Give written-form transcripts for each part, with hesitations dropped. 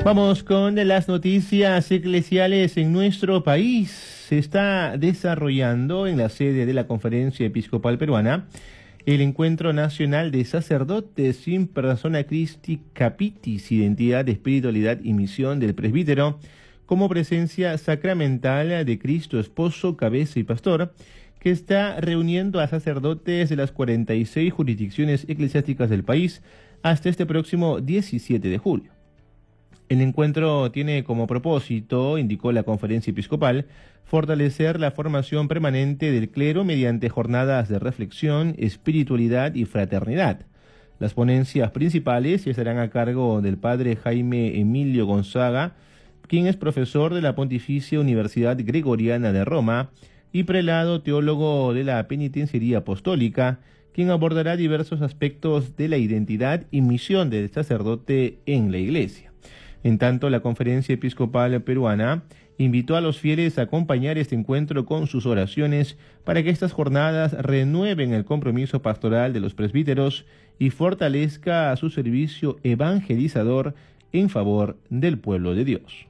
Vamos con las noticias eclesiales en nuestro país. Se está desarrollando en la sede de la Conferencia Episcopal Peruana el Encuentro Nacional de Sacerdotes in Persona Christi Capitis, Identidad, Espiritualidad y Misión del Presbítero, como presencia sacramental de Cristo, Esposo, Cabeza y Pastor, que está reuniendo a sacerdotes de las 46 jurisdicciones eclesiásticas del país hasta este próximo 17 de julio. El encuentro tiene como propósito, indicó la Conferencia Episcopal, fortalecer la formación permanente del clero mediante jornadas de reflexión, espiritualidad y fraternidad. Las ponencias principales estarán a cargo del padre Jaime Emilio Gonzaga, quien es profesor de la Pontificia Universidad Gregoriana de Roma y prelado teólogo de la Penitenciaría Apostólica, quien abordará diversos aspectos de la identidad y misión del sacerdote en la Iglesia. En tanto, la Conferencia Episcopal Peruana invitó a los fieles a acompañar este encuentro con sus oraciones para que estas jornadas renueven el compromiso pastoral de los presbíteros y fortalezca su servicio evangelizador en favor del pueblo de Dios.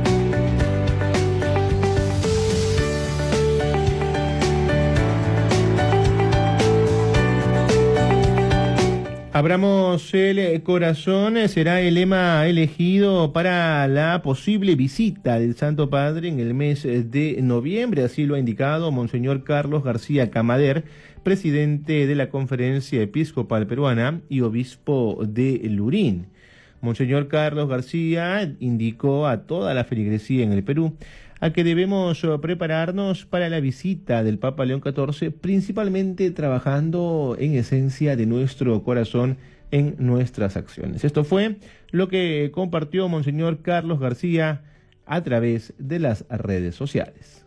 Abramos el corazón será el lema elegido para la posible visita del Santo Padre en el mes de noviembre, así lo ha indicado Monseñor Carlos García Camader, presidente de la Conferencia Episcopal Peruana y obispo de Lurín. Monseñor Carlos García indicó a toda la feligresía en el Perú a que debemos prepararnos para la visita del Papa León XIV, principalmente trabajando en esencia de nuestro corazón en nuestras acciones. Esto fue lo que compartió Monseñor Carlos García a través de las redes sociales.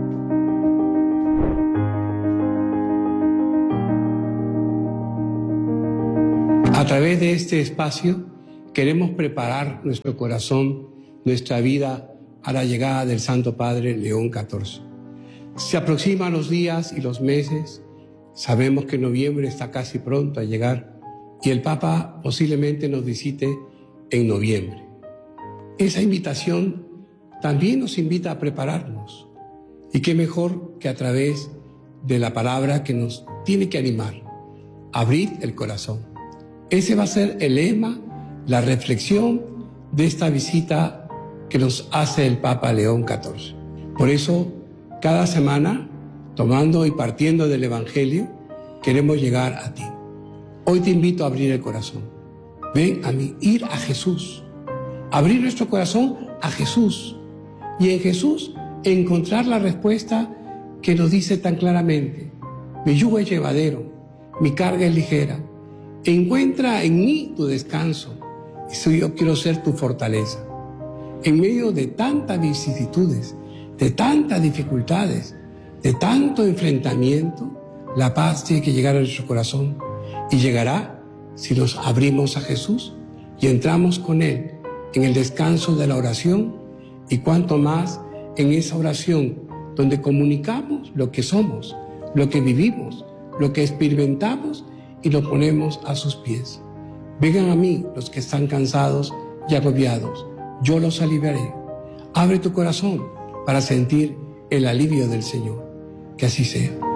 A través de este espacio queremos preparar nuestro corazón, nuestra vida, a la llegada del Santo Padre León XIV. Se aproximan los días y los meses, sabemos que noviembre está casi pronto a llegar y el Papa posiblemente nos visite en noviembre. Esa invitación también nos invita a prepararnos y qué mejor que a través de la palabra que nos tiene que animar, abrir el corazón. Ese va a ser el lema, la reflexión de esta visita que nos hace el Papa León XIV. Por eso, cada semana, tomando y partiendo del Evangelio, queremos llegar a ti. Hoy te invito a abrir el corazón. Ven a mí, ir a Jesús. Abrir nuestro corazón a Jesús. Y en Jesús encontrar la respuesta que nos dice tan claramente: mi yugo es llevadero, mi carga es ligera. Encuentra en mí tu descanso. Y yo quiero ser tu fortaleza. En medio de tantas vicisitudes, de tantas dificultades, de tanto enfrentamiento, la paz tiene que llegar a nuestro corazón y llegará si nos abrimos a Jesús y entramos con Él en el descanso de la oración y cuanto más en esa oración donde comunicamos lo que somos, lo que vivimos, lo que experimentamos y lo ponemos a sus pies. Vengan a mí los que están cansados y agobiados. Yo los aliviaré. Abre tu corazón para sentir el alivio del Señor. Que así sea.